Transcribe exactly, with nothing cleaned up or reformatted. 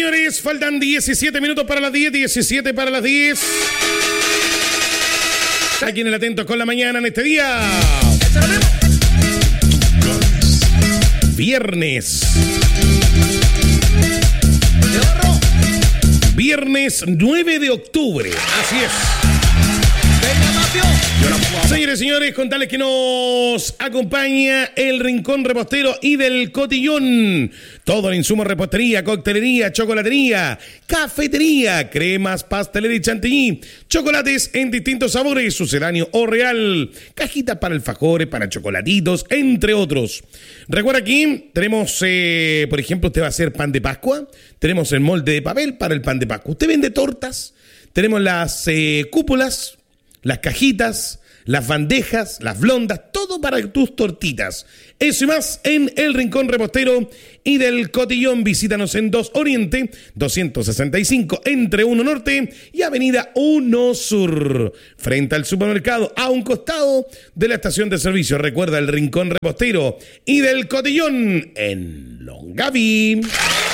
señores, faltan diecisiete minutos para las diez, diecisiete para las diez. Aquí en el Atentos con la Mañana en este día. Viernes. Viernes nueve de octubre. Así es. Señores y señores, contarles que nos acompaña el Rincón Repostero y del Cotillón. Todo el insumo repostería, coctelería, chocolatería, cafetería, cremas, pastelería y chantilly, chocolates en distintos sabores, sucedáneo o real, cajitas para alfajores, para chocolatitos, entre otros. Recuerda aquí, tenemos, eh, por ejemplo, usted va a hacer pan de Pascua, tenemos el molde de papel para el pan de Pascua. Usted vende tortas, tenemos las eh, cúpulas, las cajitas, las bandejas, las blondas, todo para tus tortitas. Eso y más en el Rincón Repostero y del Cotillón. Visítanos en dos Oriente, doscientos sesenta y cinco entre uno Norte y Avenida uno Sur, frente al supermercado, a un costado de la estación de servicio. Recuerda el Rincón Repostero y del Cotillón en Longaví.